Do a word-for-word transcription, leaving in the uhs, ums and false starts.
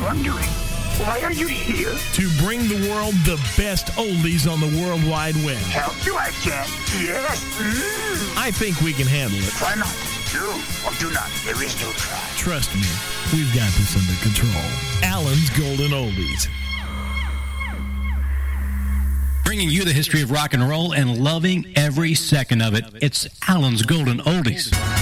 wondering, why are you here? To bring the world the best oldies on the World Wide Web. Help you, I can. Yes. Mm. I think we can handle it. Try not. Do or do not. There is no try. Trust me, we've got this under control. Alan's Golden Oldies. Bringing you the history of rock and roll and loving every second of it. It's Alan's Golden Oldies.